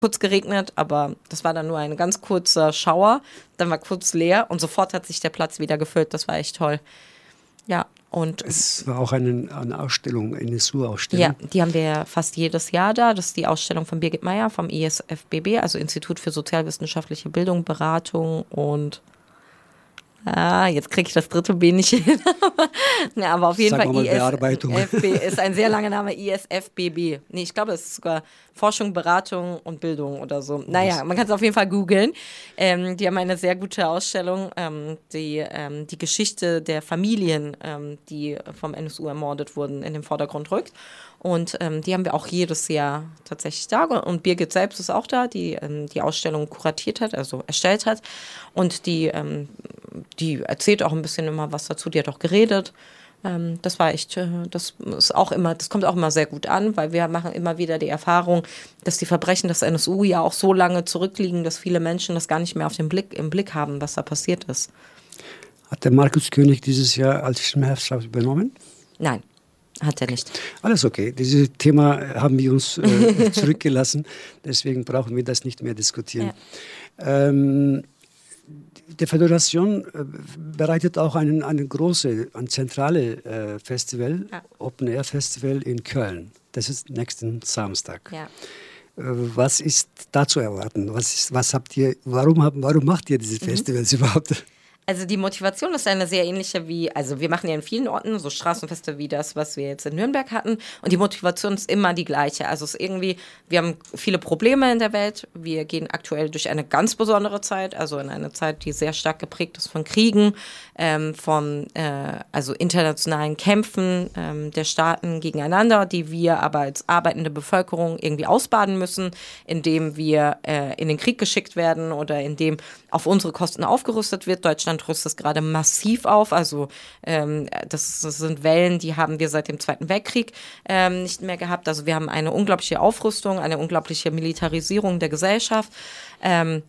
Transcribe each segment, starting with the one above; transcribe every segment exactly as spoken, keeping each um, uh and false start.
kurz geregnet, aber das war dann nur ein ganz kurzer Schauer. Dann war kurz leer und sofort hat sich der Platz wieder gefüllt. Das war echt toll. Ja, und es war auch eine, eine Ausstellung, eine N S U-Ausstellung. Ja, die haben wir ja fast jedes Jahr da. Das ist die Ausstellung von Birgit Meyer vom I S F B B, also Institut für sozialwissenschaftliche Bildung, Beratung und Ah, jetzt kriege ich das dritte B nicht hin. Ja, aber auf jeden Sag Fall mal I S Bearbeitung. F B ist ein sehr langer Name, I S F B B. Nee, ich glaube, es ist sogar Forschung, Beratung und Bildung oder so. Naja, man kann es auf jeden Fall googeln. Ähm, die haben eine sehr gute Ausstellung, ähm, die ähm, die Geschichte der Familien, ähm, die vom N S U ermordet wurden, in den Vordergrund rückt. Und ähm, die haben wir auch jedes Jahr tatsächlich da. Und Birgit selbst ist auch da, die ähm, die Ausstellung kuratiert hat, also erstellt hat. Und die, ähm, die erzählt auch ein bisschen immer was dazu. Die hat auch geredet. Ähm, das war echt, äh, das ist auch immer, das kommt auch immer sehr gut an, weil wir machen immer wieder die Erfahrung, dass die Verbrechen des N S U ja auch so lange zurückliegen, dass viele Menschen das gar nicht mehr auf den Blick, im Blick haben, was da passiert ist. Hat der Markus König dieses Jahr als Stimmherzschaf übernommen? Nein. Hat er nicht. Alles okay. Dieses Thema haben wir uns äh, zurückgelassen. Deswegen brauchen wir das nicht mehr diskutieren. Ja. Ähm, die Föderation äh, bereitet auch einen, einen große, ein zentrales äh, Festival, ja. Open Air Festival in Köln. Das ist nächsten Samstag. Ja. Äh, was ist da zu erwarten? Was, ist, was habt ihr, warum, hab, warum macht ihr diese Festivals mhm. überhaupt? Also die Motivation ist eine sehr ähnliche wie, also wir machen ja in vielen Orten so Straßenfeste wie das, was wir jetzt in Nürnberg hatten. Und die Motivation ist immer die gleiche. Also es ist irgendwie, wir haben viele Probleme in der Welt. Wir gehen aktuell durch eine ganz besondere Zeit, also in eine Zeit, die sehr stark geprägt ist von Kriegen, ähm, von äh, also internationalen Kämpfen ähm, der Staaten gegeneinander, die wir aber als arbeitende Bevölkerung irgendwie ausbaden müssen, indem wir äh, in den Krieg geschickt werden oder indem auf unsere Kosten aufgerüstet wird. Deutschland rüstet gerade massiv auf, also ähm, das, das sind Wellen, die haben wir seit dem Zweiten Weltkrieg ähm, nicht mehr gehabt. Also wir haben eine unglaubliche Aufrüstung, eine unglaubliche Militarisierung der Gesellschaft. Ähm,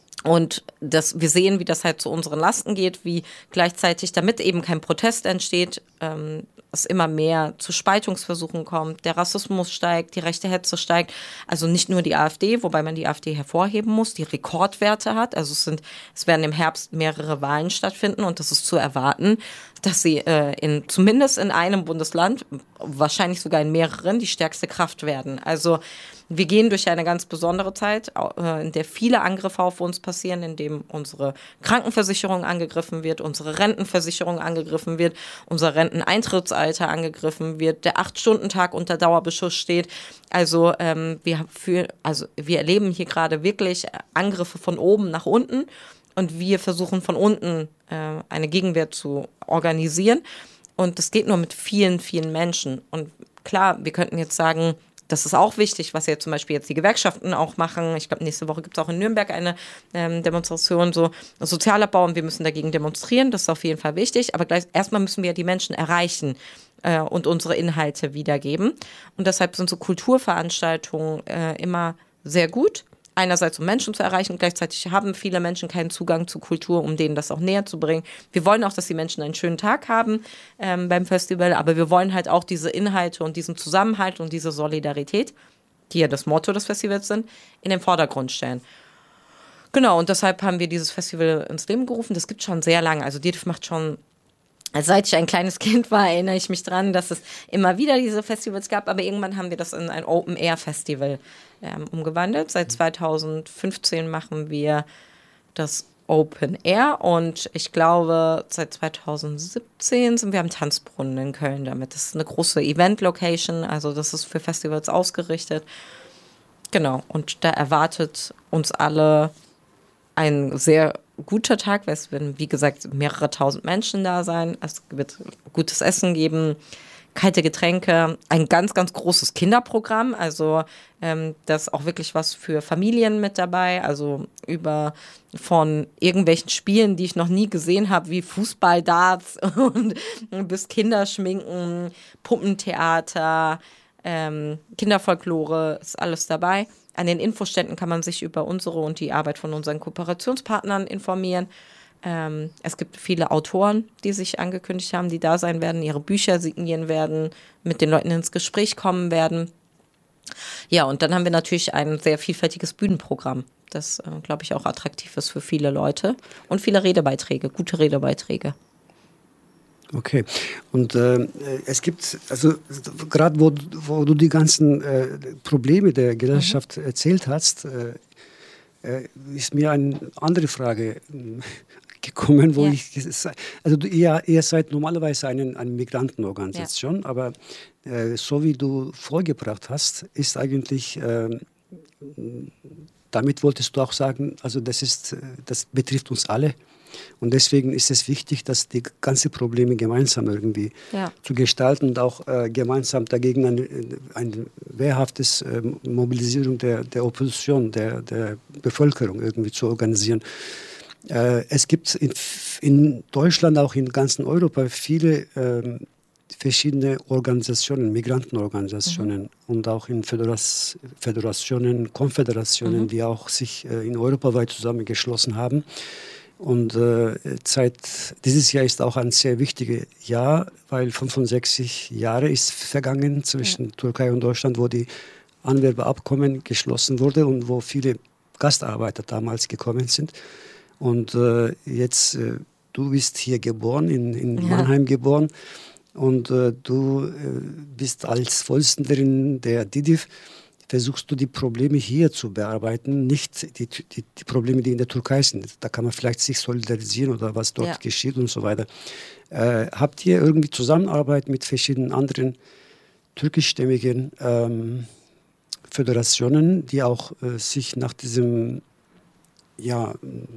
Und das, wir sehen, wie das halt zu unseren Lasten geht, wie gleichzeitig, damit eben kein Protest entsteht, ähm, es immer mehr zu Spaltungsversuchen kommt, der Rassismus steigt, die rechte Hetze steigt. Also nicht nur die AfD, wobei man die AfD hervorheben muss, die Rekordwerte hat. Also es sind, es werden im Herbst mehrere Wahlen stattfinden und das ist zu erwarten, dass sie äh, in zumindest in einem Bundesland, wahrscheinlich sogar in mehreren, die stärkste Kraft werden. Also wir gehen durch eine ganz besondere Zeit, in der viele Angriffe auf uns passieren, in dem unsere Krankenversicherung angegriffen wird, unsere Rentenversicherung angegriffen wird, unser Renteneintrittsalter angegriffen wird, der Acht-Stunden-Tag unter Dauerbeschuss steht. Also, ähm, wir, für, also wir erleben hier gerade wirklich Angriffe von oben nach unten und wir versuchen von unten äh, eine Gegenwehr zu organisieren. Und das geht nur mit vielen, vielen Menschen. Und klar, wir könnten jetzt sagen, das ist auch wichtig, was ja zum Beispiel jetzt die Gewerkschaften auch machen. Ich glaube, nächste Woche gibt es auch in Nürnberg eine ähm, Demonstration, so Sozialabbau, und wir müssen dagegen demonstrieren. Das ist auf jeden Fall wichtig. Aber gleich erstmal müssen wir ja die Menschen erreichen äh, und unsere Inhalte wiedergeben. Und deshalb sind so Kulturveranstaltungen äh, immer sehr gut. Einerseits, um Menschen zu erreichen, gleichzeitig haben viele Menschen keinen Zugang zu Kultur, um denen das auch näher zu bringen. Wir wollen auch, dass die Menschen einen schönen Tag haben ähm, beim Festival, aber wir wollen halt auch diese Inhalte und diesen Zusammenhalt und diese Solidarität, die ja das Motto des Festivals sind, in den Vordergrund stellen. Genau, und deshalb haben wir dieses Festival ins Leben gerufen. Das gibt schon sehr lange. Also D I T F macht schon, also seit ich ein kleines Kind war, erinnere ich mich dran, dass es immer wieder diese Festivals gab, aber irgendwann haben wir das in ein Open-Air-Festival ähm, umgewandelt. Seit zweitausendfünfzehn machen wir das Open Air und ich glaube, seit zweitausendsiebzehn sind wir am Tanzbrunnen in Köln damit. Das ist eine große Event-Location, also das ist für Festivals ausgerichtet. Genau, und da erwartet uns alle ein sehr guter Tag, weil es werden, wie gesagt, mehrere tausend Menschen da sein. Es wird gutes Essen geben, kalte Getränke, ein ganz, ganz großes Kinderprogramm. Also ähm, das ist auch wirklich was für Familien mit dabei. Also über von irgendwelchen Spielen, die ich noch nie gesehen habe, wie Fußball, Darts und bis Kinderschminken, Puppentheater, ähm, Kinderfolklore, ist alles dabei. An den Infoständen kann man sich über unsere und die Arbeit von unseren Kooperationspartnern informieren. Ähm, es gibt viele Autoren, die sich angekündigt haben, die da sein werden, ihre Bücher signieren werden, mit den Leuten ins Gespräch kommen werden. Ja, und dann haben wir natürlich ein sehr vielfältiges Bühnenprogramm, das, äh, glaube ich, auch attraktiv ist für viele Leute und viele Redebeiträge, gute Redebeiträge. Okay, und äh, es gibt, also gerade wo, wo du die ganzen äh, Probleme der Gesellschaft mhm. erzählt hast, äh, äh, ist mir eine andere Frage äh, gekommen, wo ja. ich, also du, ihr, ihr seid normalerweise eine, eine Migrantenorganisation, ja. aber äh, so wie du vorgebracht hast, ist eigentlich, äh, damit wolltest du auch sagen, also das ist, das betrifft uns alle. Und deswegen ist es wichtig, dass die ganzen Probleme gemeinsam irgendwie ja. zu gestalten und auch äh, gemeinsam dagegen eine, eine wehrhaftes äh, Mobilisierung der, der Opposition, der, der Bevölkerung irgendwie zu organisieren. Äh, es gibt in, in Deutschland, auch in ganzen Europa, viele äh, verschiedene Organisationen, Migrantenorganisationen mhm. und auch in Föderas- Föderationen, Konföderationen, mhm. die auch sich äh, in europaweit zusammengeschlossen haben. Und äh, seit dieses Jahr ist auch ein sehr wichtiges Jahr, weil fünfundsechzig Jahre ist vergangen zwischen ja. Türkei und Deutschland, wo die Anwerbeabkommen geschlossen wurde und wo viele Gastarbeiter damals gekommen sind. Und äh, jetzt, äh, du bist hier geboren, in, in ja. Mannheim geboren, und äh, du äh, bist als Vorsitzende der D I D I F, versuchst du die Probleme hier zu bearbeiten, nicht die, die, die Probleme, die in der Türkei sind. Da kann man vielleicht sich solidarisieren oder was dort ja. geschieht und so weiter. Äh, habt ihr irgendwie Zusammenarbeit mit verschiedenen anderen türkischstämmigen ähm, Föderationen, die auch äh, sich nach diesem, ja,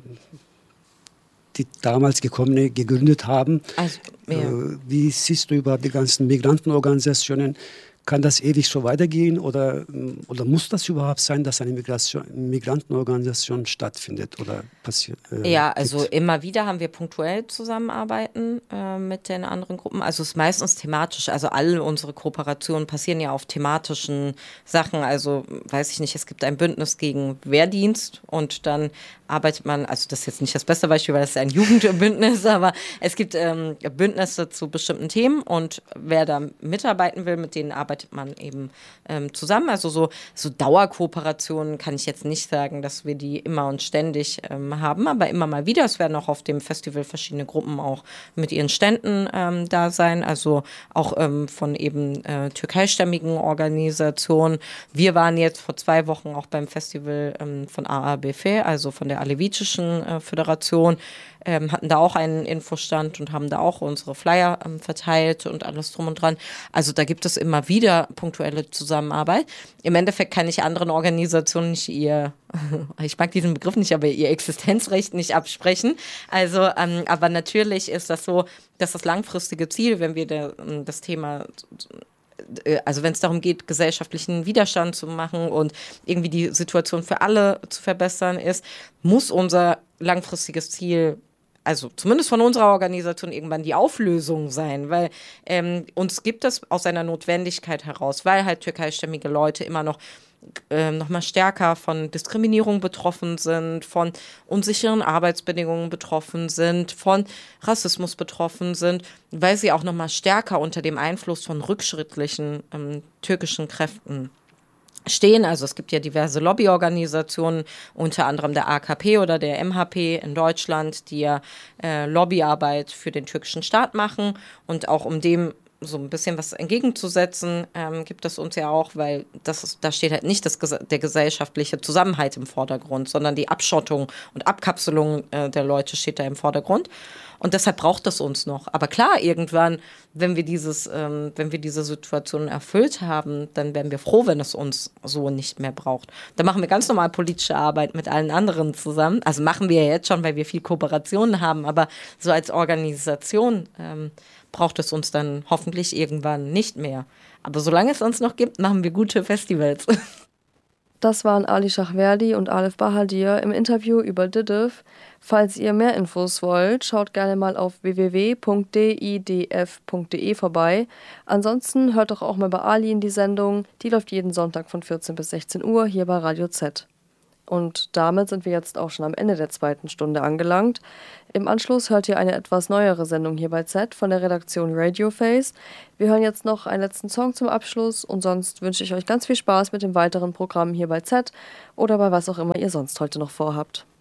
die damals gekommene gegründet haben? Also, ja. äh, wie siehst du überhaupt die ganzen Migrantenorganisationen? Kann das ewig so weitergehen oder, oder muss das überhaupt sein, dass eine Migration, Migrantenorganisation stattfindet oder passiert? Äh, ja, also gibt? Immer wieder haben wir punktuell Zusammenarbeiten äh, mit den anderen Gruppen. Also es ist meistens thematisch. Also alle unsere Kooperationen passieren ja auf thematischen Sachen. Also weiß ich nicht, es gibt ein Bündnis gegen Wehrdienst und dann arbeitet man, also das ist jetzt nicht das beste Beispiel, weil das ist ein Jugendbündnis, aber es gibt ähm, Bündnisse zu bestimmten Themen und wer da mitarbeiten will, mit denen arbeitet man eben ähm, zusammen. Also so, so Dauerkooperationen kann ich jetzt nicht sagen, dass wir die immer und ständig ähm, haben, aber immer mal wieder. Es werden auch auf dem Festival verschiedene Gruppen auch mit ihren Ständen ähm, da sein, also auch ähm, von eben äh, türkeistämmigen Organisationen. Wir waren jetzt vor zwei Wochen auch beim Festival ähm, von A A B F, also von der alevitischen äh, Föderation, ähm, hatten da auch einen Infostand und haben da auch unsere Flyer ähm, verteilt und alles drum und dran. Also da gibt es immer wieder punktuelle Zusammenarbeit. Im Endeffekt kann ich anderen Organisationen nicht ihr, ich mag diesen Begriff nicht, aber ihr Existenzrecht nicht absprechen. Also, ähm, aber natürlich ist das so, dass das langfristige Ziel, wenn wir der, das Thema, also wenn es darum geht, gesellschaftlichen Widerstand zu machen und irgendwie die Situation für alle zu verbessern ist, muss unser langfristiges Ziel, also zumindest von unserer Organisation, irgendwann die Auflösung sein, weil ähm, uns gibt es aus einer Notwendigkeit heraus, weil halt türkeistämmige Leute immer noch äh, noch mal stärker von Diskriminierung betroffen sind, von unsicheren Arbeitsbedingungen betroffen sind, von Rassismus betroffen sind, weil sie auch noch mal stärker unter dem Einfluss von rückschrittlichen ähm, türkischen Kräften stehen. Also es gibt ja diverse Lobbyorganisationen, unter anderem der A K P oder der M H P in Deutschland, die ja äh, Lobbyarbeit für den türkischen Staat machen und auch um dem so ein bisschen was entgegenzusetzen, ähm, gibt es uns ja auch, weil das ist, da steht halt nicht das, der gesellschaftliche Zusammenhalt im Vordergrund, sondern die Abschottung und Abkapselung äh, der Leute steht da im Vordergrund. Und deshalb braucht es uns noch. Aber klar, irgendwann, wenn wir dieses, ähm, wenn wir diese Situation erfüllt haben, dann wären wir froh, wenn es uns so nicht mehr braucht. Da machen wir ganz normal politische Arbeit mit allen anderen zusammen. Also machen wir ja jetzt schon, weil wir viel Kooperationen haben. Aber so als Organisation ähm, braucht es uns dann hoffentlich irgendwann nicht mehr. Aber solange es uns noch gibt, machen wir gute Festivals. Das waren Ali Shahverdi und Alef Bahadir im Interview über D I D I F. Falls ihr mehr Infos wollt, schaut gerne mal auf w w w punkt d i d f punkt d e vorbei. Ansonsten hört doch auch mal bei Ali in die Sendung. Die läuft jeden Sonntag von vierzehn bis sechzehn Uhr hier bei Radio Z. Und damit sind wir jetzt auch schon am Ende der zweiten Stunde angelangt. Im Anschluss hört ihr eine etwas neuere Sendung hier bei Z von der Redaktion Radio Face. Wir hören jetzt noch einen letzten Song zum Abschluss und sonst wünsche ich euch ganz viel Spaß mit dem weiteren Programm hier bei Z oder bei was auch immer ihr sonst heute noch vorhabt.